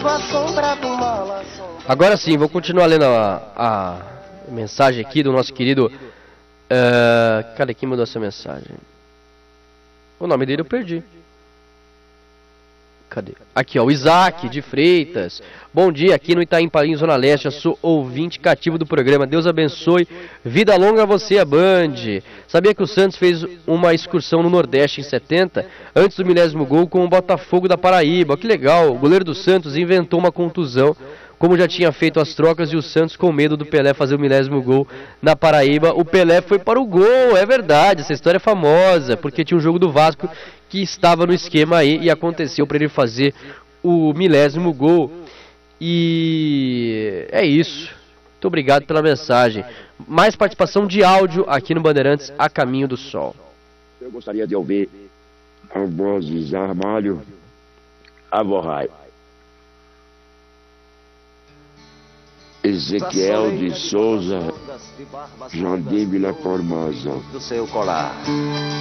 Agora sim, vou continuar lendo a mensagem aqui do nosso querido... cadê quem mandou essa mensagem? O nome dele eu perdi. Cadê? Aqui, ó, o Isaac de Freitas. Bom dia, aqui no Itaim Parim, Zona Leste. Eu sou ouvinte cativo do programa. Deus abençoe. Vida longa a você, a Band. Sabia que o Santos fez uma excursão no Nordeste em 70, antes do 1000º gol, com o Botafogo da Paraíba. Que legal. O goleiro do Santos inventou uma contusão, como já tinha feito as trocas, e o Santos, com medo do Pelé fazer o 1000º gol na Paraíba, o Pelé foi para o gol. É verdade, essa história é famosa, porque tinha um jogo do Vasco que estava no esquema aí e aconteceu para ele fazer o 1000º gol. E é isso. Muito obrigado pela mensagem. Mais participação de áudio aqui no Bandeirantes, A Caminho do Sol. Eu gostaria de ouvir a voz de Armário Avorrai, Ezequiel de Souza, Jardim Vila Formosa. Do seu colar.